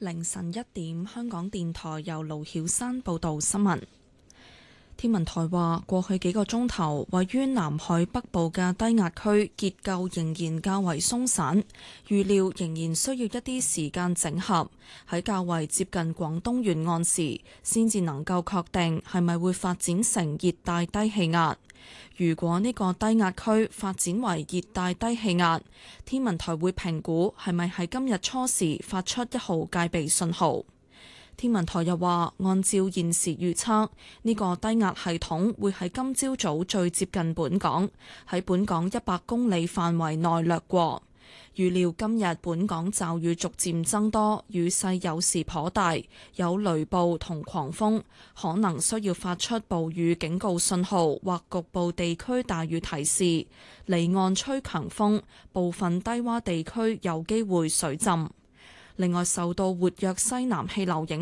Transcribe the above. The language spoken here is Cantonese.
凌晨1點，香港電台由盧曉山報道新聞。天文台話，過去幾個鐘頭，位於南海北部嘅低壓區結構仍然較為鬆散，預料仍然需要一啲時間整合，喺較為接近廣東沿岸時，先至能夠確定係咪會發展成熱帶低氣壓。如果呢個低壓區發展為熱帶低氣壓，天文台會評估係咪喺今日初時發出1號戒備信號。天文台又話，按照現時預測，呢個低壓系統會喺今朝早最接近本港，喺本港100公里範圍內掠過。預料今日本港驟雨逐漸增多，雨勢有時頗大，有雷暴同狂風，可能需要發出暴雨警告信號或局部地區大雨提示。離岸吹強風，部分低洼地區有機會水浸。另外，受到活躍西南氣流影